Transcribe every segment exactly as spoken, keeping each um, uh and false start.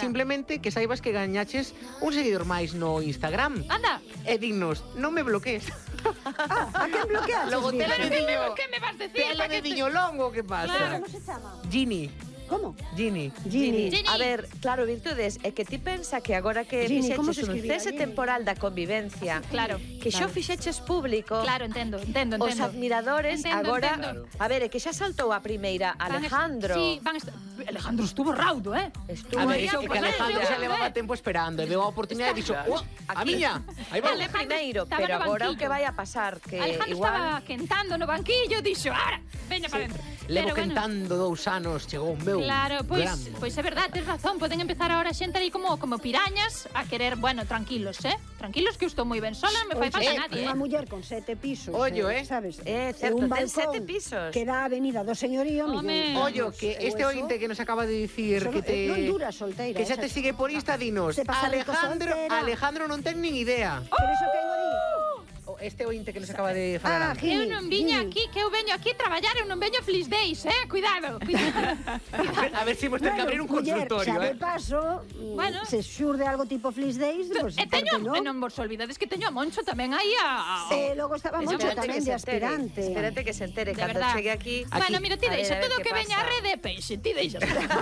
simplemente que saibas que gañaches un seguidor máis no Instagram. Anda. E dignos, non me bloquees. Ah, a quen bloqueaches? Logo mira? tele Pero que me, diño- que me vas a decir? Tele Pa' de que te- diño longo, que pasa? Claro. Como se chama? Ginny, Como? Ginny. Ginny. Ginny. A ver, claro, Virtudes, é que ti pensa que agora que Ginny, como fixeches se un escribía, cese Ginny? temporal da convivencia, Claro. que xo fixeches público, Claro, entendo, entendo, os entendo. admiradores Entendo, agora... entendo. A ver, é que xa saltou a primeira Van a- Alejandro. Sí, van a estar... Alejandro estuvo raudo, eh? Estuvo A ver, aí, é que pues, Alejandro eh, xa eh, levaba eh. tempo esperando e veu a oportunidade e dixo, oh, a Aquí. miña, aí va. Ele primeiro, estaba pero no agora o banquillo. que vai a pasar que Alejandro igual estaba quentando no banquillo, dixo, ahora, veña para dentro. Levo Pero, bueno, quentando dous anos, chegou un meu Claro, pois, grande. pois é verdade, tes razón. Poden empezar ahora a xente aí como como pirañas a querer, bueno, tranquilos, eh? Tranquilos que eu estou moi ben sola, non me fai falta eh, nadie, Unha eh? muller con sete pisos, Ollo, eh. sabes? Eh, E certo, un ten balcón sete pisos. que dá a avenida do señorío, Home. millón. Ollo, que este ointe que nos acaba de dicir Eso que non- te... non dura solteira, Que xa esa- te sigue por Insta, dinos. Se pasa rico Alejandro, soltera. Alejandro non ten nin idea. Pero iso que di. O Este ointe que nos acaba de falar Ah, antes. Gini, Eu non viña Gini. aquí, que eu veño aquí a traballar, eu non veño Feliz Days, eh? Cuidado, cuidado. A ver si hemos ter que abrir un muller, consultorio, xa eh. de paso, mm, Bueno. se xurde algo tipo Fleece Days, pues, e teño, por e que non vos olvidades que teño a Moncho tamén aí a... a- E logo estaba Eso Moncho espérate tamén que de se entere, aspirante. espérate que se entere De cando verdad. chegue aquí. Aquí. Bueno, mira, ti A ver, deixa a ver todo o que que veña a pasa. rede peixe, ti deixas.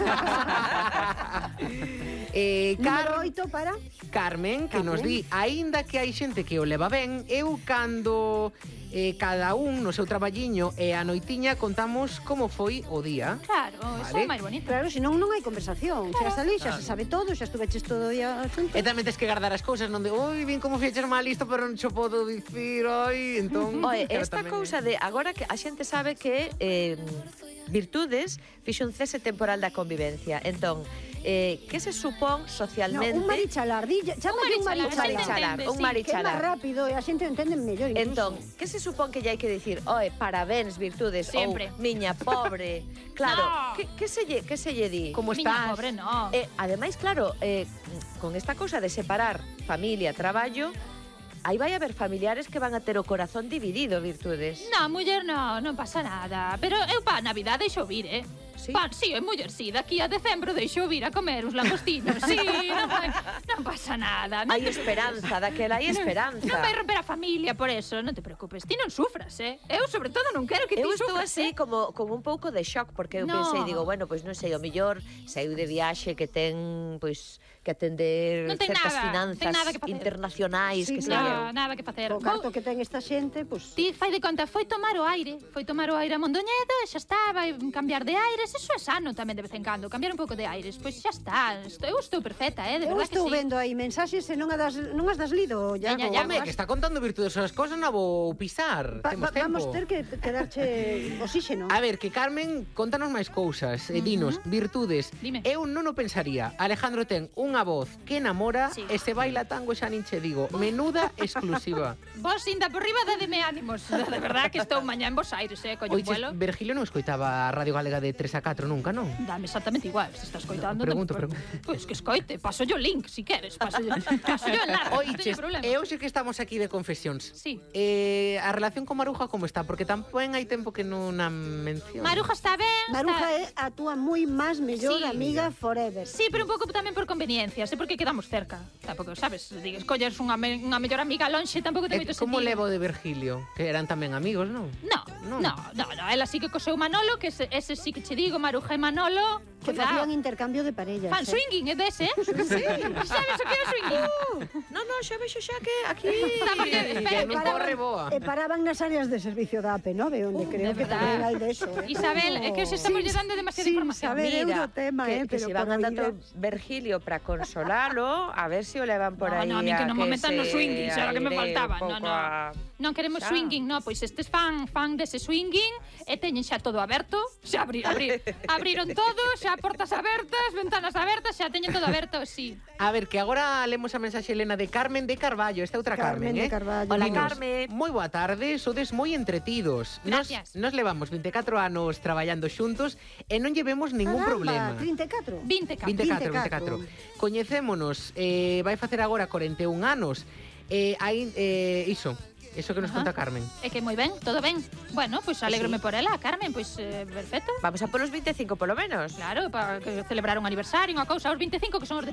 eh, Número Car oito para... Carmen, que Carmen. nos di, aínda que hai xente que o leva ben, eu cando eh, cada un no seu traballiño e a noitiña contamos como foi o día. Claro, eso Vale. é máis bonito. Claro, senón non hai conversación. Chegas ali, xa se sabe todo, xa estuveches todo o día xunto. E tamén tens que guardar as cousas, non de, oi, vin como fechas mal isto, pero non xo podo dicir, oi, entón... Oe, claro, esta tamén cousa de agora que a xente sabe que eh, Virtudes fixe un cese temporal da convivencia. Entón, eh, que se supón No, socialmente? un marichalar, di, chámate un marichalar, marichalar. sí, marichalar, entende, un sí. Que é máis marichalar. rápido e a xente entende mellor incluso. Entón, que se supón que lle hai que dicir? Oe, parabéns, Virtudes, Sempre. ou miña pobre. Claro, No. que, que se lle, que se lle di? Como Miña estás? pobre, no. Eh, ademais, claro, eh, con esta cousa de separar familia, traballo, aí vai haber familiares que van a ter o corazón dividido, Virtudes. No, muller, no, non pasa nada. Pero eu pa Navidad deixo vir, eh? Sí? Pa, sí, é muller, sí, daqui a decembro deixo vir a comer uns langostinos. Sí, non, vai, non pasa nada. Non Hai te- esperanza, daquela hai esperanza. Non vai romper a familia por eso, non te preocupes. Ti non sufras, eh? Eu, sobre todo, non quero que ti Eu estou sufras, así eh? como, como un pouco de shock, porque eu No. pensei, digo, bueno, pois non sei, o mellor saiu de viaxe que ten, pois, que atender Non ten certas nada, finanzas ten nada que facer. internacionais, Sí, que sei No, eu. nada que facer. O carto que ten esta xente, pues... Ti fai de conta, foi tomar o aire, foi tomar o aire a Mondoñedo, e xa está, vai cambiar de aires, eso é sano tamén de vez en cando, cambiar un pouco de aires, pois xa está, estou, eu estou perfecta, eh, de Eu verdad que estou sí. vendo aí mensaxes e non, a das, non as das lido, ya. Veña, ya, Home, que está contando virtudes as cousas, non vou pisar. Va, Temos va, tempo. vamos ter que quedarche oxígeno. A ver, que Carmen, contanos máis cousas. E dinos, virtudes. Dime. Eu non o pensaría. Alejandro ten unha voz que enamora Sí. e se baila tango xa nin che digo. Menuda exclusiva. Vos, inda por riba, dademe ánimos. De verdad que estou mañá en Bos Aires, eh, coño un Oiches, vuelo. Virgilio non escoitaba a Radio Galega de tres a catro nunca, non? Dame exactamente igual, se estás coitando. Pregunto, te- pregunto. Pois que escoite, paso yo o link, si queres, paso yo, paso yo enlace, non teño Oiches, problema. e hoxe que estamos aquí de confesións. Sí. Eh, a relación con Maruja como está? Porque tamén hai tempo que non a mención. Maruja está ben. Maruja está... é a túa moi máis mellor Sí. amiga forever. Sí, pero un pouco tamén por conveniencia, sei porque quedamos cerca. Tampouco, sabes, digas, colles unha, me, unha mellor amiga lonxe, tampouco ten E moito como sentido. levo de Virgilio? Que eran tamén amigos, non? No, Non. no, no, no, ela sí que co seu Manolo, que ese, ese sí que che digo, Maruja e Manolo, Que cuidado. facían intercambio de parellas. Fan eh. swinging, é dese, eh? Sí. Sabes o que é o swinging? No, no, xa vexo xa que aquí... Está porque, espera, Que non está- corre boa. E paraban nas áreas de servicio da A P nove, onde Uh, creo de que verdad. tamén hai de eso. Eh. Isabel, é que os estamos lle dando demasiada sin información. saber Mira, Eurotema, que, eh, que pero se van por andando oído. Virgilio para consolalo, a ver se o levan por No, aí no, a mí que non me metan no se swinging, xa era que me aire faltaba. un No, pouco no. a- Non queremos Xa. swinging, no, pois estes fan fan dese swinging e teñen xa todo aberto, xa abri, abri, abriron todo, xa portas abertas, ventanas abertas, xa teñen todo aberto, sí. A ver, que agora lemos a mensaxe Elena de Carmen de Carballo, esta outra Carmen, Carmen de eh? Carballo. Hola, Dinos, Carmen. moi boa tarde, sodes moi entretidos. Nos, Gracias. nos levamos vinte e catro anos traballando xuntos e non llevemos ningún Caramba, problema. trinta e catro. vinte K. vinte e catro, vinte e catro. Coñecémonos, eh, vai facer agora corenta e un anos. Eh, hai, eh, iso, iso que nos Ajá. conta Carmen. É que moi ben, todo ben. Bueno, pois pues alégrome por ela, Carmen, pois pues, eh, perfecto. Vamos a polos veinticinco polo menos. Claro, para que celebrar un aniversario, unha cousa, os veinticinco que son os de